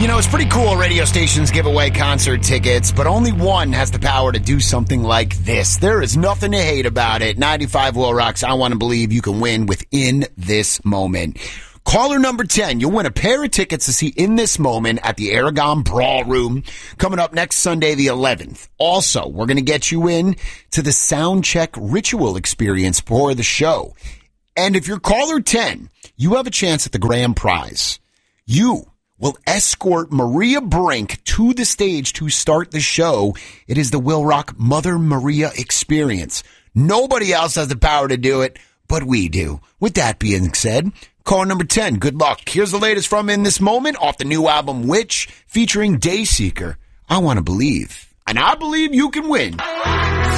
You know, it's pretty cool radio stations give away concert tickets, but only one has the power to do something like this. There is nothing to hate about it. 95 Will Rocks, I Want to Believe You Can Win within this moment. Caller number 10, you'll win a pair of tickets to see In This Moment at the Aragon Brawl Room coming up next Sunday the 11th. Also, we're going to get you in to the Soundcheck Ritual experience for the show. And if you're caller 10, you have a chance at the grand prize. You will escort Maria Brink to the stage to start the show. It is the Will Rock Mother Maria experience. Nobody else has the power to do it, but we do. With that being said, call number 10. Good luck. Here's the latest from In This Moment off the new album Witch featuring Dayseeker. I Want to Believe. And I believe you can win.